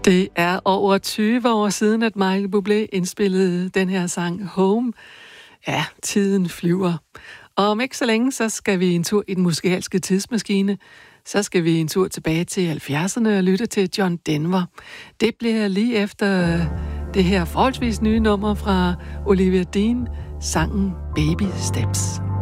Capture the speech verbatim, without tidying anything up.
Det er over tyve år siden, at Michael Bublé indspillede den her sang Home. Ja, tiden flyver. Og om ikke så længe, så skal vi en tur i den musikalske tidsmaskine. Så skal vi en tur tilbage til halvfjerdserne og lytte til John Denver. Det bliver lige efter det her forholdsvis nye nummer fra Olivia Dean, sangen Baby Steps.